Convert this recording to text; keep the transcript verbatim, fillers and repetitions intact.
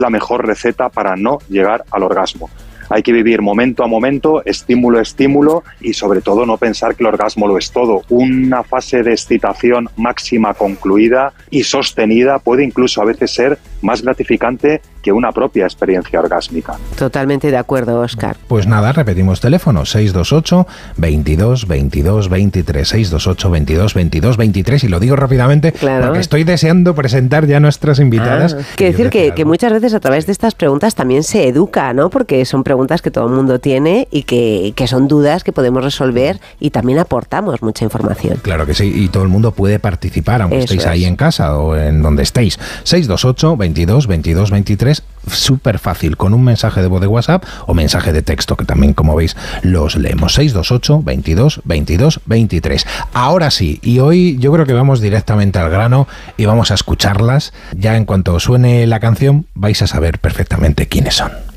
la mejor receta para no llegar al orgasmo. Hay que vivir momento a momento, estímulo a estímulo y sobre todo no pensar que el orgasmo lo es todo. Una fase de excitación máxima concluida y sostenida puede incluso a veces ser más gratificante que una propia experiencia orgásmica. Totalmente de acuerdo, Óscar. Pues nada, repetimos teléfono seis dos ocho, veintidós, veintidós, veintitrés, seis dos ocho, veintidós, veintidós, veintitrés y lo digo rápidamente claro. porque estoy deseando presentar ya a nuestras invitadas. Ah, quiero decir que, que muchas veces a través de estas preguntas también se educa, ¿no? Porque son preguntas que todo el mundo tiene y que, que son dudas que podemos resolver y también aportamos mucha información. Claro que sí, y todo el mundo puede participar, aunque Eso estéis es. ahí en casa o en donde estéis. seis dos ocho, veintidós, veintidós, veintitrés, súper fácil, con un mensaje de voz de WhatsApp o mensaje de texto, que también, como veis, los leemos. seis dos ocho, veintidós, veintidós, veintitrés. Ahora sí, y hoy yo creo que vamos directamente al grano y vamos a escucharlas. Ya en cuanto suene la canción vais a saber perfectamente quiénes son.